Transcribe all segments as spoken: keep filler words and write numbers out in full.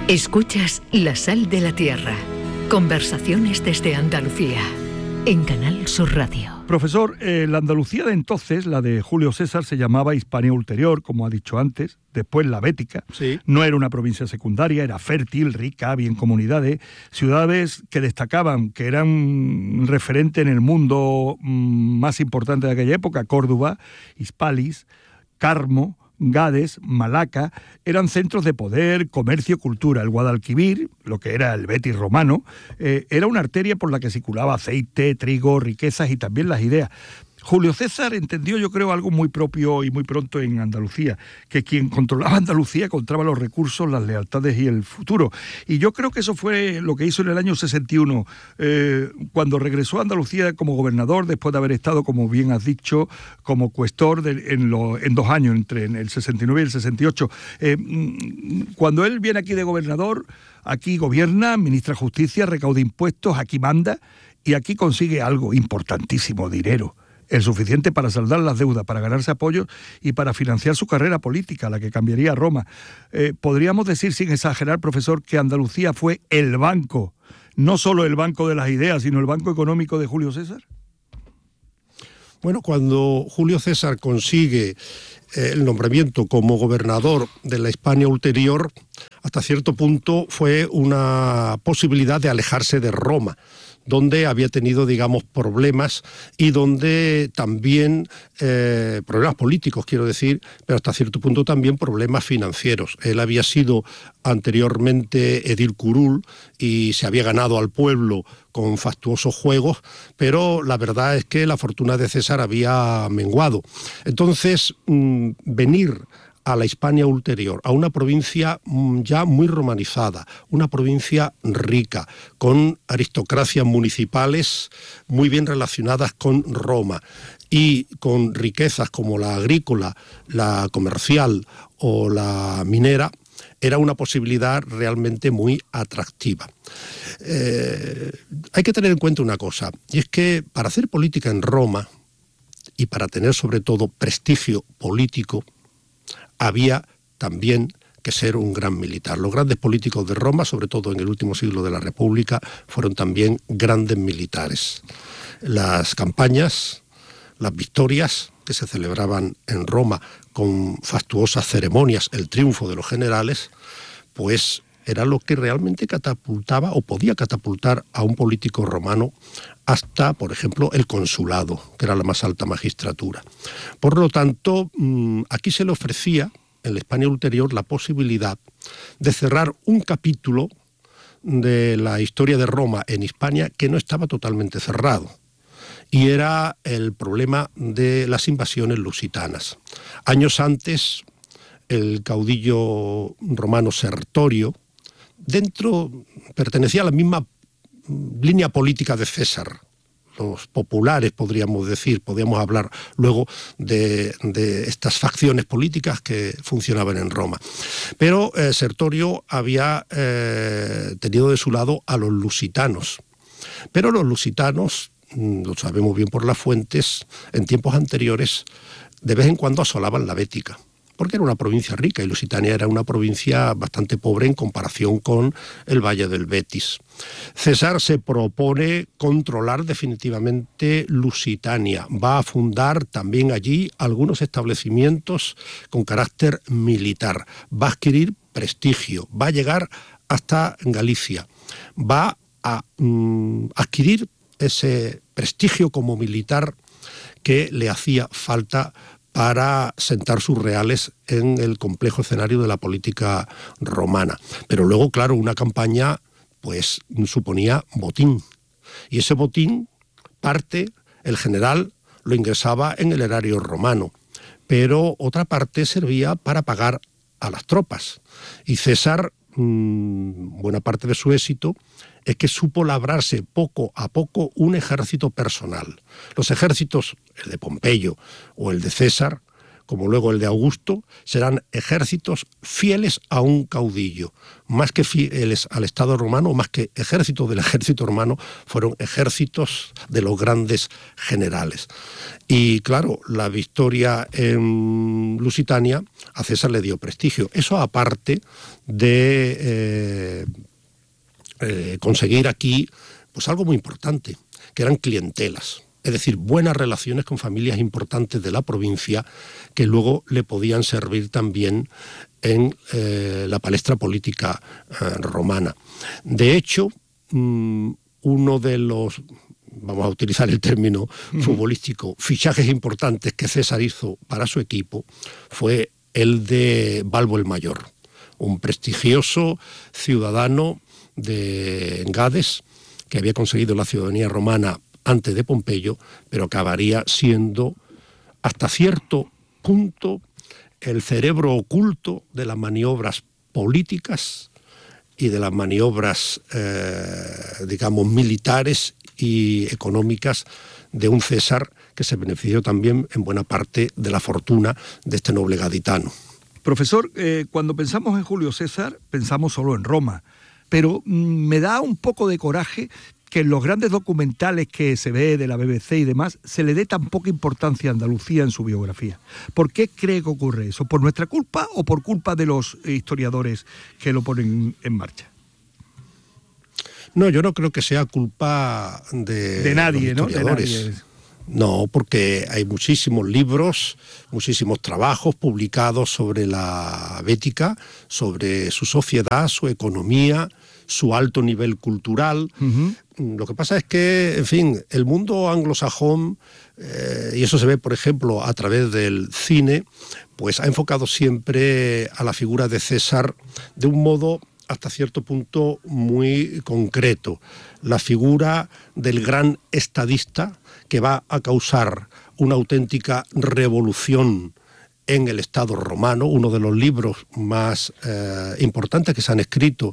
Escuchas La Sal de la Tierra. Conversaciones desde Andalucía, en Canal Sur Radio. Profesor, eh, la Andalucía de entonces, la de Julio César, se llamaba Hispania Ulterior, como ha dicho antes, después la Bética. Sí. No era una provincia secundaria, era fértil, rica, bien comunidades, ciudades que destacaban, que eran referente en el mundo mmm, más importante de aquella época: Córdoba, Hispalis, Carmo, Gades, Malaca, eran centros de poder, comercio, cultura. El Guadalquivir, lo que era el Betis romano, eh, era una arteria por la que circulaba aceite, trigo, riquezas y también las ideas. Julio César entendió, yo creo, algo muy propio y muy pronto en Andalucía, que quien controlaba Andalucía encontraba los recursos, las lealtades y el futuro. Y yo creo que eso fue lo que hizo en el año sesenta y uno, eh, cuando regresó a Andalucía como gobernador, después de haber estado, como bien has dicho, como cuestor de, en, lo, en dos años, entre el sesenta y nueve y el sesenta y ocho. Eh, cuando él viene aquí de gobernador, aquí gobierna, ministra justicia, recauda impuestos, aquí manda, y aquí consigue algo importantísimo: dinero. El suficiente para saldar las deudas, para ganarse apoyos y para financiar su carrera política, la que cambiaría a Roma. Eh, ¿Podríamos decir, sin exagerar, profesor, que Andalucía fue el banco, no solo el banco de las ideas, sino el banco económico de Julio César? Bueno, cuando Julio César consigue eh, el nombramiento como gobernador de la Hispania Ulterior, hasta cierto punto fue una posibilidad de alejarse de Roma, donde había tenido, digamos, problemas y donde también, eh, problemas políticos, quiero decir, pero hasta cierto punto también problemas financieros. Él había sido anteriormente edil curul y se había ganado al pueblo con fastuosos juegos, pero la verdad es que la fortuna de César había menguado. Entonces, mmm, venir a la Hispania Ulterior, a una provincia ya muy romanizada, una provincia rica, con aristocracias municipales muy bien relacionadas con Roma y con riquezas como la agrícola, la comercial o la minera, era una posibilidad realmente muy atractiva. Eh, hay que tener en cuenta una cosa, y es que para hacer política en Roma y para tener sobre todo prestigio político, había también que ser un gran militar. Los grandes políticos de Roma, sobre todo en el último siglo de la República, fueron también grandes militares. Las campañas, las victorias que se celebraban en Roma con fastuosas ceremonias, el triunfo de los generales, pues era lo que realmente catapultaba o podía catapultar a un político romano hasta, por ejemplo, el consulado, que era la más alta magistratura. Por lo tanto, aquí se le ofrecía, en la Hispania Ulterior, la posibilidad de cerrar un capítulo de la historia de Roma en Hispania que no estaba totalmente cerrado, y era el problema de las invasiones lusitanas. Años antes, el caudillo romano Sertorio, dentro, pertenecía a la misma línea política de César, los populares, podríamos decir, podríamos hablar luego de, de estas facciones políticas que funcionaban en Roma. Pero eh, Sertorio había eh, tenido de su lado a los lusitanos. Pero los lusitanos, lo sabemos bien por las fuentes, en tiempos anteriores, de vez en cuando asolaban la Bética, porque era una provincia rica y Lusitania era una provincia bastante pobre en comparación con el Valle del Betis. César se propone controlar definitivamente Lusitania. Va a fundar también allí algunos establecimientos con carácter militar. Va a adquirir prestigio, va a llegar hasta Galicia. Va a mm, adquirir ese prestigio como militar que le hacía falta para sentar sus reales en el complejo escenario de la política romana. Pero luego, claro, una campaña pues suponía botín. Y ese botín, parte, el general lo ingresaba en el erario romano, pero otra parte servía para pagar a las tropas. Y César, mmm, buena parte de su éxito es que supo labrarse poco a poco un ejército personal. Los ejércitos, el de Pompeyo o el de César, como luego el de Augusto, serán ejércitos fieles a un caudillo. Más que fieles al Estado romano, más que ejércitos del ejército romano, fueron ejércitos de los grandes generales. Y claro, la victoria en Lusitania a César le dio prestigio. Eso aparte de eh, eh, conseguir aquí pues algo muy importante, que eran clientelas. Es decir, buenas relaciones con familias importantes de la provincia que luego le podían servir también en eh, la palestra política eh, romana. De hecho, mmm, uno de los, vamos a utilizar el término uh-huh. futbolístico, fichajes importantes que César hizo para su equipo fue el de Balbo el Mayor, un prestigioso ciudadano de Gades que había conseguido la ciudadanía romana antes de Pompeyo, pero acabaría siendo hasta cierto punto el cerebro oculto de las maniobras políticas y de las maniobras, eh, digamos, militares y económicas de un César que se benefició también en buena parte de la fortuna de este noble gaditano. Profesor, eh, cuando pensamos en Julio César, pensamos solo en Roma, pero mmm, me da un poco de coraje que en los grandes documentales que se ve de la B B C y demás, se le dé tan poca importancia a Andalucía en su biografía. ¿Por qué cree que ocurre eso? ¿Por nuestra culpa o por culpa de los historiadores que lo ponen en marcha? No, yo no creo que sea culpa de, de nadie, los historiadores. ¿no? De nadie. No, porque hay muchísimos libros, muchísimos trabajos publicados sobre la Bética, sobre su sociedad, su economía, su alto nivel cultural. Uh-huh. Lo que pasa es que, en fin, el mundo anglosajón, eh, y eso se ve, por ejemplo, a través del cine, pues ha enfocado siempre a la figura de César de un modo hasta cierto punto muy concreto. La figura del gran estadista que va a causar una auténtica revolución en el Estado romano, uno de los libros más eh, importantes que se han escrito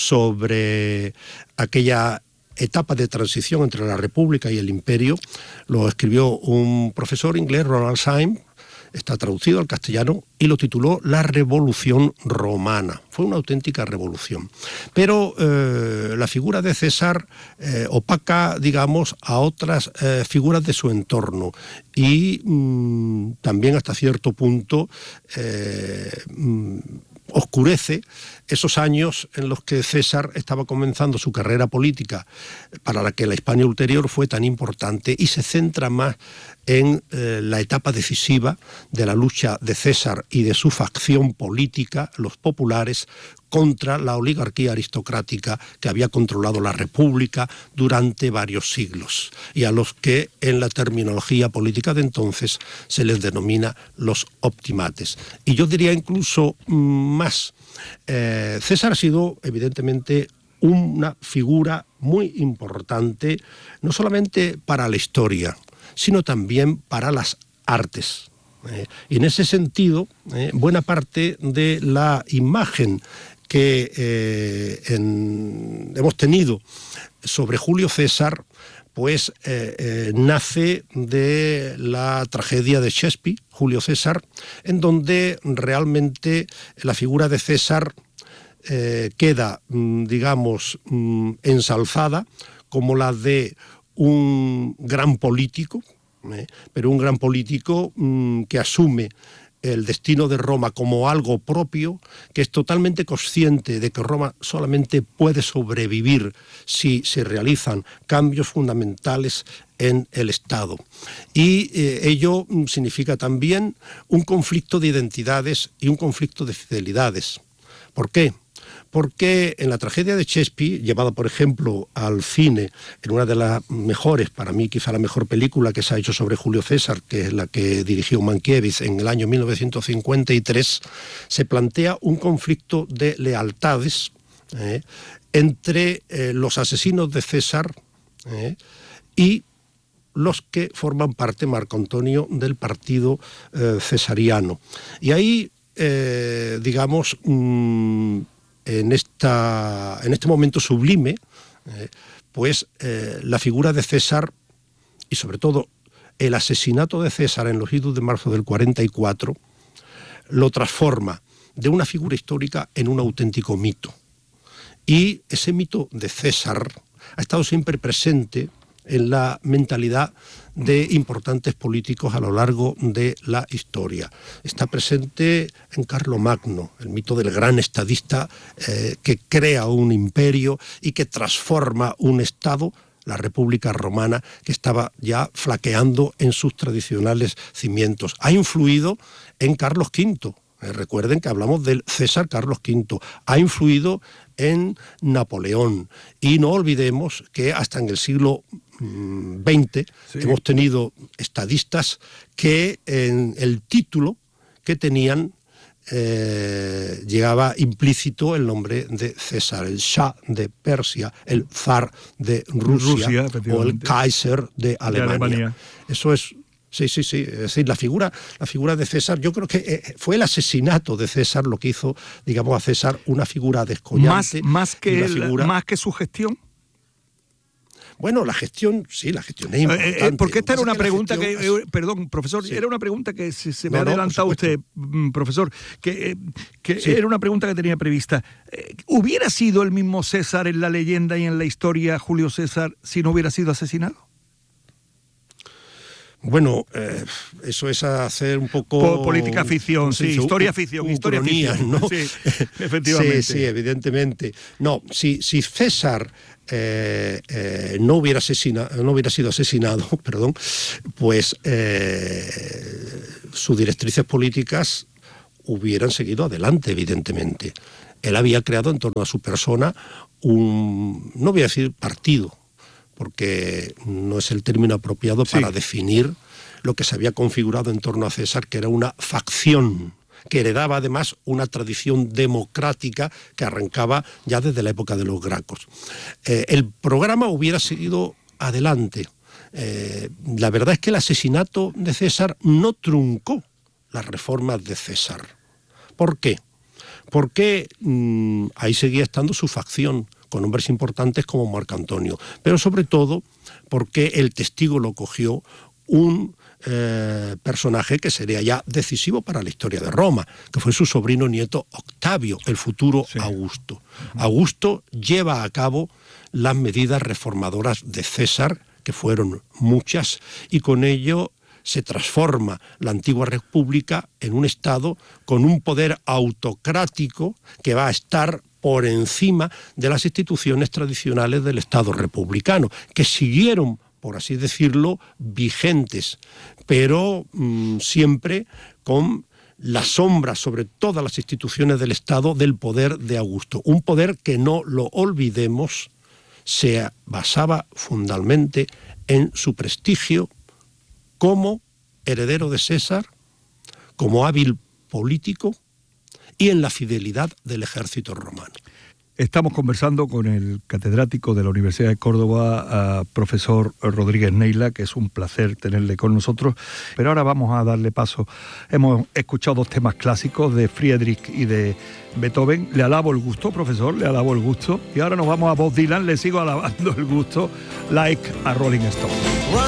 sobre aquella etapa de transición entre la República y el Imperio, lo escribió un profesor inglés, Ronald Syme, está traducido al castellano y lo tituló La Revolución Romana. Fue una auténtica revolución. Pero eh, la figura de César eh, opaca, digamos, a otras eh, figuras de su entorno y mmm, también hasta cierto punto eh, mmm, oscurece esos años en los que César estaba comenzando su carrera política, para la que la Hispania Ulterior fue tan importante, y se centra más en eh, la etapa decisiva de la lucha de César y de su facción política, los populares, contra la oligarquía aristocrática que había controlado la República durante varios siglos y a los que en la terminología política de entonces se les denomina los optimates. Y yo diría incluso más, eh, César ha sido evidentemente una figura muy importante, no solamente para la historia, sino también para las artes. Eh, y en ese sentido, eh, buena parte de la imagen que eh, en, hemos tenido sobre Julio César, pues eh, eh, nace de la tragedia de Shakespeare, Julio César, en donde realmente la figura de César eh, queda, digamos, ensalzada como la de un gran político, eh, pero un gran político mmm, que asume el destino de Roma como algo propio, que es totalmente consciente de que Roma solamente puede sobrevivir si se realizan cambios fundamentales en el Estado. Y eh, ello significa también un conflicto de identidades y un conflicto de fidelidades. ¿Por qué? Porque en la tragedia de Shakespeare, llevada por ejemplo al cine, en una de las mejores, para mí quizá la mejor película que se ha hecho sobre Julio César, que es la que dirigió Mankiewicz en el año mil novecientos cincuenta y tres, se plantea un conflicto de lealtades eh, entre eh, los asesinos de César eh, y los que forman parte, Marco Antonio, del partido eh, cesariano. Y ahí, eh, digamos, mmm, En, esta, en este momento sublime, eh, pues eh, la figura de César y sobre todo el asesinato de César en los idus de marzo del cuarenta y cuatro lo transforma de una figura histórica en un auténtico mito. Y ese mito de César ha estado siempre presente en la mentalidad de importantes políticos a lo largo de la historia. Está presente en Carlomagno, el mito del gran estadista eh, que crea un imperio y que transforma un estado, la República Romana, que estaba ya flaqueando en sus tradicionales cimientos. Ha influido en Carlos quinto. Eh, recuerden que hablamos del César Carlos quinto. Ha influido en Napoleón. Y no olvidemos que hasta en el siglo veinte sí. hemos tenido estadistas que en el título que tenían eh, llegaba implícito el nombre de César, el Shah de Persia, el Zar de Rusia, Rusia o el Kaiser de Alemania. de Alemania. Eso es... Sí, sí, sí. Es decir, la figura, la figura de César, yo creo que eh, fue el asesinato de César lo que hizo, digamos, a César una figura descollante. Más, más, que, figura... el, más que su gestión. Bueno, la gestión, sí, la gestión es importante. Eh, eh, porque esta era una que pregunta que, gestión... eh, perdón, profesor, sí. era una pregunta que se, se me no, ha adelantado no, usted, profesor, que, eh, que sí. era una pregunta que tenía prevista. Eh, ¿Hubiera sido el mismo César en la leyenda y en la historia, Julio César, si no hubiera sido asesinado? Bueno, eh, eso es hacer un poco... Po política ficción, sí, dice? historia ficción, historia ficción, ¿no? Sí, efectivamente. Sí, sí, evidentemente. No, si, si César eh, eh, no, hubiera asesina, no hubiera sido asesinado, perdón, pues eh, sus directrices políticas hubieran seguido adelante, evidentemente. Él había creado en torno a su persona un, no voy a decir partido, porque no es el término apropiado para sí. definir lo que se había configurado en torno a César, que era una facción, que heredaba además una tradición democrática que arrancaba ya desde la época de los Gracos. Eh, el programa hubiera seguido adelante. Eh, la verdad es que el asesinato de César no truncó las reformas de César. ¿Por qué? Porque mmm, ahí seguía estando su facción, con hombres importantes como Marco Antonio, pero sobre todo porque el testigo lo cogió un eh, personaje que sería ya decisivo para la historia de Roma, que fue su sobrino nieto Octavio, el futuro sí. Augusto. Augusto lleva a cabo las medidas reformadoras de César, que fueron muchas, y con ello se transforma la antigua república en un estado con un poder autocrático que va a estar por encima de las instituciones tradicionales del Estado republicano, que siguieron, por así decirlo, vigentes, pero mmm, siempre con la sombra sobre todas las instituciones del Estado del poder de Augusto. Un poder que, no lo olvidemos, se basaba fundamentalmente en su prestigio como heredero de César, como hábil político, y en la fidelidad del ejército romano. Estamos conversando con el catedrático de la Universidad de Córdoba, uh, profesor Rodríguez Neila, que es un placer tenerle con nosotros, pero ahora vamos a darle paso. Hemos escuchado dos temas clásicos de Friedrich y de Beethoven. Le alabo el gusto, profesor, le alabo el gusto, y ahora nos vamos a Bob Dylan, le sigo alabando el gusto, Like a Rolling Stone.